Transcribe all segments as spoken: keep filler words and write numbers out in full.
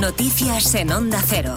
Noticias en Onda Cero.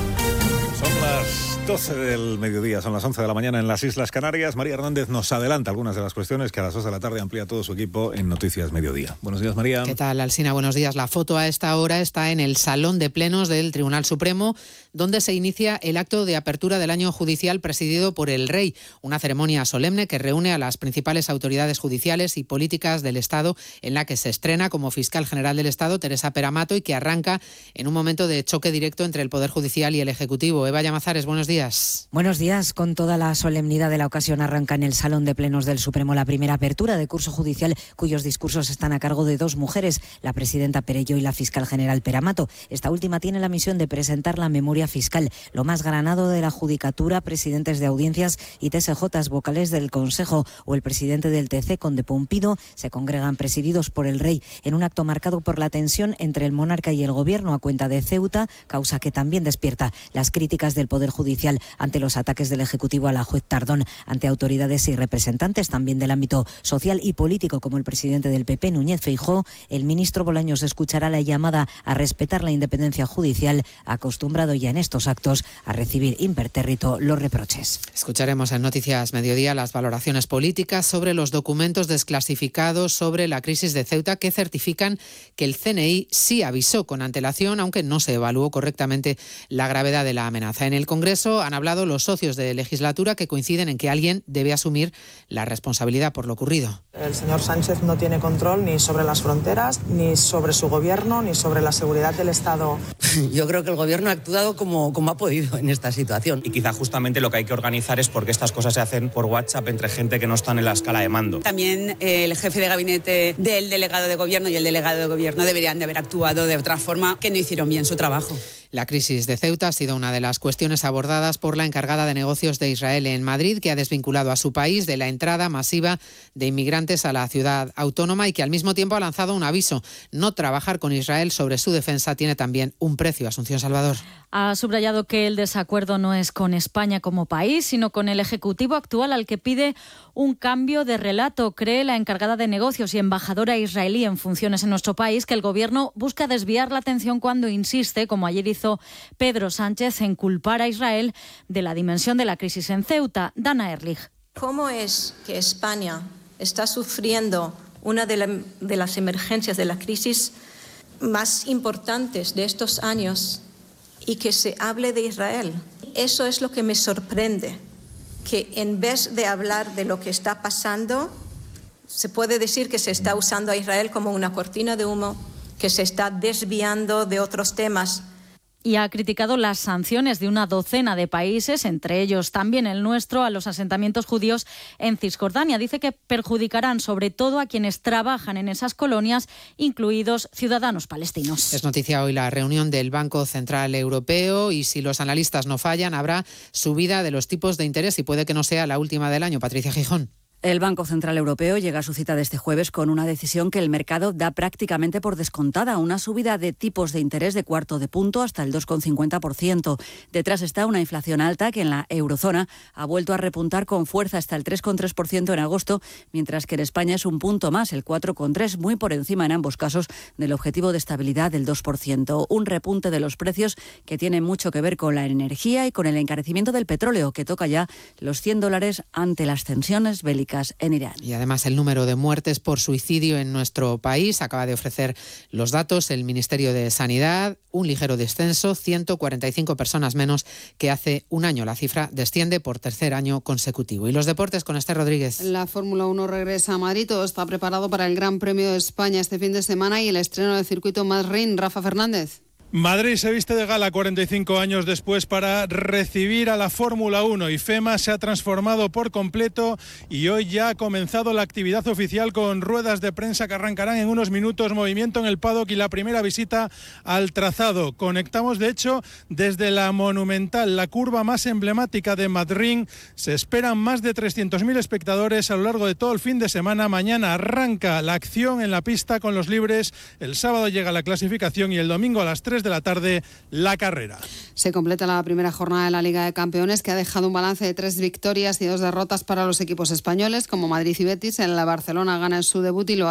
Son las doce del mediodía, son las once de la mañana en las Islas Canarias. María Hernández nos adelanta algunas de las cuestiones que a las dos de la tarde amplía todo su equipo en Noticias Mediodía. Buenos días, María. ¿Qué tal, Alsina? Buenos días. La foto a esta hora está en el Salón de Plenos del Tribunal Supremo, donde se inicia el acto de apertura del año judicial presidido por el Rey, una ceremonia solemne que reúne a las principales autoridades judiciales y políticas del Estado, en la que se estrena como fiscal general del Estado Teresa Peramato y que arranca en un momento de choque directo entre el Poder Judicial y el Ejecutivo. Eva Llamazares, buenos días. Buenos días. Con toda la solemnidad de la ocasión arranca en el Salón de Plenos del Supremo la primera apertura de curso judicial, cuyos discursos están a cargo de dos mujeres, la presidenta Perelló y la fiscal general Peramato. Esta última tiene la misión de presentar la memoria fiscal, lo más granado de la judicatura, presidentes de audiencias y T S Js, vocales del Consejo, o el presidente del T C, Conde Pumpido, se congregan presididos por el Rey en un acto marcado por la tensión entre el monarca y el gobierno a cuenta de Ceuta, causa que también despierta las críticas del Poder Judicial ante los ataques del Ejecutivo a la juez Tardón, ante autoridades y representantes también del ámbito social y político como el presidente del P P, Núñez Feijóo. El ministro Bolaños escuchará la llamada a respetar la independencia judicial, acostumbrado ya en estos actos a recibir impertérrito los reproches. Escucharemos en Noticias Mediodía las valoraciones políticas sobre los documentos desclasificados sobre la crisis de Ceuta que certifican que el C N I sí avisó con antelación, aunque no se evaluó correctamente la gravedad de la amenaza. En el Congreso han hablado los socios de legislatura que coinciden en que alguien debe asumir la responsabilidad por lo ocurrido. El señor Sánchez no tiene control ni sobre las fronteras, ni sobre su gobierno, ni sobre la seguridad del Estado. Yo creo que el gobierno ha actuado como, como ha podido en esta situación. Y quizá justamente lo que hay que organizar es porque estas cosas se hacen por WhatsApp entre gente que no están en la escala de mando. También eh, el jefe de gabinete del delegado de gobierno y el delegado de gobierno deberían de haber actuado de otra forma, que no hicieron bien su trabajo. La crisis de Ceuta ha sido una de las cuestiones abordadas por la encargada de negocios de Israel en Madrid, que ha desvinculado a su país de la entrada masiva de inmigrantes a la ciudad autónoma y que al mismo tiempo ha lanzado un aviso. No trabajar con Israel sobre su defensa tiene también un precio. Asunción Salvador. Ha subrayado que el desacuerdo no es con España como país, sino con el Ejecutivo actual, al que pide un cambio de relato. Cree la encargada de negocios y embajadora israelí en funciones en nuestro país que el Gobierno busca desviar la atención cuando insiste, como ayer hizo Pedro Sánchez, en culpar a Israel de la dimensión de la crisis en Ceuta. Dana Erlich. ¿Cómo es que España está sufriendo una de, la, de las emergencias de la crisis más importantes de estos años y que se hable de Israel? Eso es lo que me sorprende, que en vez de hablar de lo que está pasando, se puede decir que se está usando a Israel como una cortina de humo, que se está desviando de otros temas. Y ha criticado las sanciones de una docena de países, entre ellos también el nuestro, a los asentamientos judíos en Cisjordania. Dice que perjudicarán sobre todo a quienes trabajan en esas colonias, incluidos ciudadanos palestinos. Es noticia hoy la reunión del Banco Central Europeo y si los analistas no fallan, habrá subida de los tipos de interés y puede que no sea la última del año. Patricia Gijón. El Banco Central Europeo llega a su cita de este jueves con una decisión que el mercado da prácticamente por descontada, una subida de tipos de interés de cuarto de punto hasta el dos coma cincuenta por ciento. Detrás está una inflación alta que en la eurozona ha vuelto a repuntar con fuerza hasta el tres coma tres por ciento en agosto, mientras que en España es un punto más, el cuatro coma tres por ciento, muy por encima en ambos casos del objetivo de estabilidad del dos por ciento. Un repunte de los precios que tiene mucho que ver con la energía y con el encarecimiento del petróleo, que toca ya los cien dólares ante las tensiones bélicas en Irán. Y además el número de muertes por suicidio en nuestro país acaba de ofrecer los datos el Ministerio de Sanidad, un ligero descenso, ciento cuarenta y cinco personas menos que hace un año. La cifra desciende por tercer año consecutivo. Y los deportes con Esther Rodríguez. La Fórmula uno regresa a Madrid, todo está preparado para el Gran Premio de España este fin de semana y el estreno del circuito Madrid. Rafa Fernández. Madrid se viste de gala cuarenta y cinco años después para recibir a la Fórmula uno. IFEMA se ha transformado por completo y hoy ya ha comenzado la actividad oficial con ruedas de prensa que arrancarán en unos minutos, movimiento en el paddock y la primera visita al trazado. Conectamos de hecho desde la Monumental, la curva más emblemática de Madrid. Se esperan más de trescientos mil espectadores a lo largo de todo el fin de semana. Mañana arranca la acción en la pista con los libres, el sábado llega la clasificación y el domingo a las tres de la tarde la carrera. Se completa la primera jornada de la Liga de Campeones, que ha dejado un balance de tres victorias y dos derrotas para los equipos españoles, como Madrid y Betis. En la Barcelona gana en su debut y lo